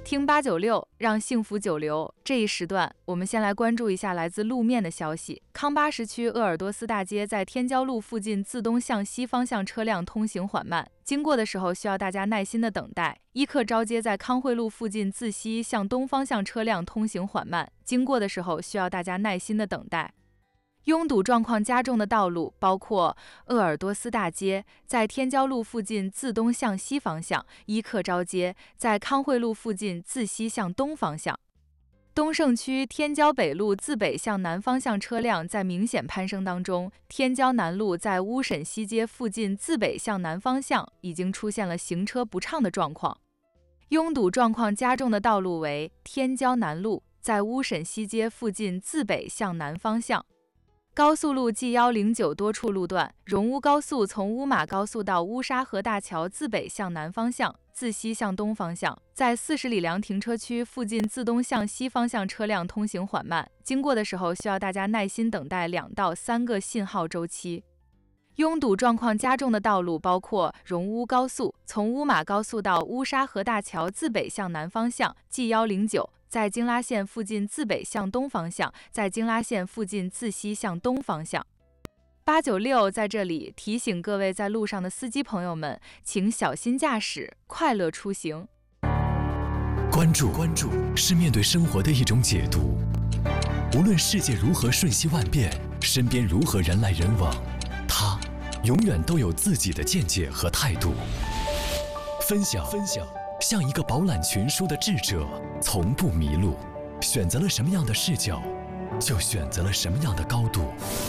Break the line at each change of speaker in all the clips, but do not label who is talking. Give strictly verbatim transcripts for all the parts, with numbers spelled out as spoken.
听八九六，让幸福久留。这一时段，我们先来关注一下来自路面的消息。康巴什区鄂尔多斯大街在天胶路附近自东向西方向车辆通行缓慢，经过的时候需要大家耐心的等待。伊克昭街在康惠路附近自西向东方向车辆通行缓慢，经过的时候需要大家耐心的等待。拥堵状况加重的道路包括鄂尔多斯大街在天胶路附近自东向西方向，伊克昭街在康惠路附近自西向东方向。东胜区天胶北路自北向南方向车辆在明显攀升当中，天胶南路在乌沈西街附近自北向南方向已经出现了行车不畅的状况。拥堵状况加重的道路为天胶南路在乌沈西街附近自北向南方向。高速路 G 一零九多处路段，荣乌高速从乌马高速到乌沙河大桥自北向南方向，自西向东方向，在四十里梁停车区附近自东向西方向车辆通行缓慢，经过的时候需要大家耐心等待两到三个信号周期。拥堵状况加重的道路包括荣乌高速从乌马高速到乌沙河大桥自北向南方向 G 一零九，在京拉线附近自北向东方向，在京拉线附近自西向东方向。八九六在这里提醒各位在路上的司机朋友们，请小心驾驶，快乐出行。
关注关注是面对生活的一种解读。无论世界如何瞬息万变，身边如何人来人往，他永远都有自己的见解和态度。分享分享，像一个饱览群书的智者，从不迷路。选择了什么样的视角，就选择了什么样的高度。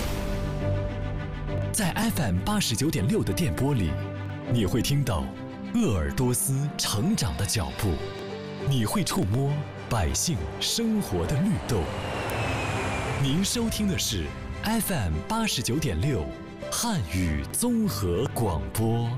在 F M 八十九点六的电波里，你会听到鄂尔多斯成长的脚步，你会触摸百姓生活的律动。您收听的是 F M 八十九点六汉语综合广播。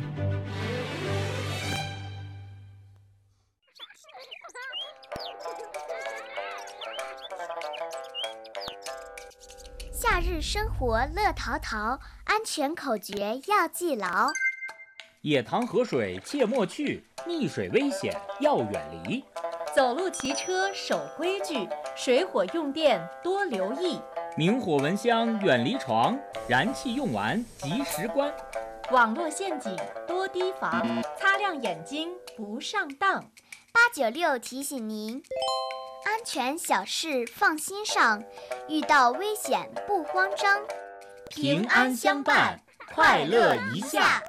夏日生活乐淘淘，安全口诀要记牢。
野塘河水切莫去，溺水危险要远离。
走路骑车守规矩，水火用电多留意。
明火蚊香远离床，燃气用完及时关。
网络陷阱多提防，擦亮眼睛不上当。
八九六提醒您，安全小事放心上，遇到危险不慌张，
平安相伴，快乐一下。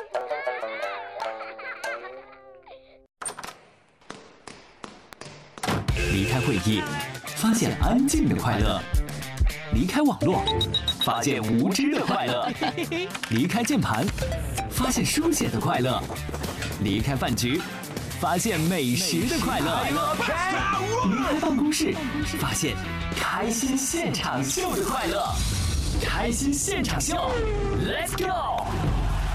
离开会议，发现安静的快乐；离开网络，发现无知的快乐；离开键盘，发现书写的快乐；离开饭局，发现美食的快乐；离开办公室，发现开心现场秀的快乐。开心现场秀 ，Let's go！